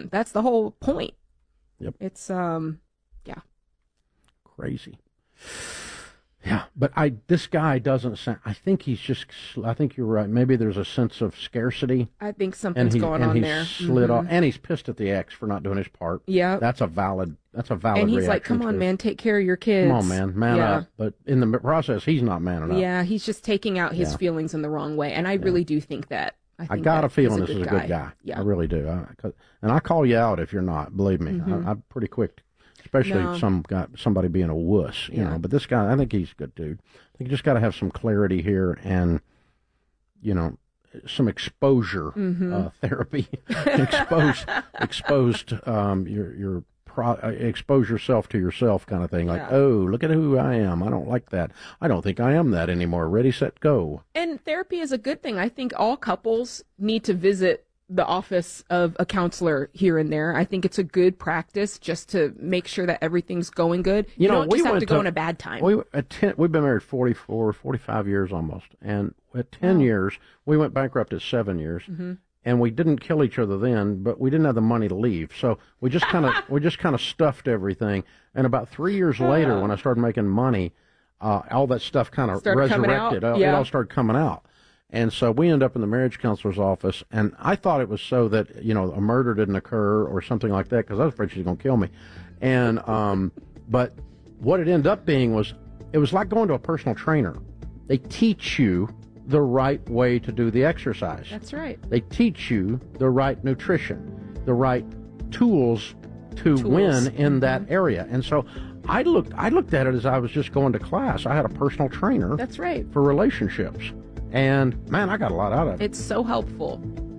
again. That's the whole point. Yep. It's, Crazy. Yeah, but this guy doesn't sound, I think you're right. Maybe there's a sense of scarcity. I think something's going on there. And he's slid off, and he's pissed at the ex for not doing his part. Yeah. That's a valid And he's like, come on, man, take care of your kids. Come on, man, man up. But in the process, he's not manning up. Yeah, he's just taking out his feelings in the wrong way. And I really do think that. I got a feeling this is a good guy. Yeah. I really do. And I call you out if you're not, believe me. I'm pretty quick. Especially somebody being a wuss, you know. But this guy, I think he's a good dude. I think you just got to have some clarity here and, you know, some exposure therapy. Expose yourself to yourself kind of thing. Like, oh, look at who I am. I don't like that. I don't think I am that anymore. Ready, set, go. And therapy is a good thing. I think all couples need to visit the office of a counselor here and there. I think it's a good practice just to make sure that everything's going good. You don't just have to go in a bad time. We've been married 45 years almost. And at 10 years, we went bankrupt at 7 years. And we didn't kill each other then, but we didn't have the money to leave. So we just kind of stuffed everything. And about 3 years later, when I started making money, all that stuff kind of resurrected. It all started coming out. And so we ended up in the marriage counselor's office, and I thought it was so that, you know, a murder didn't occur or something like that, because I was afraid she was going to kill me. And but what it ended up being was, it was like going to a personal trainer. They teach you the right way to do the exercise. That's right. They teach you the right nutrition, the right tools to win in that area. And so I looked at it as I was just going to class. I had a personal trainer. That's right. For relationships. And, man, I got a lot out of it. It's so helpful.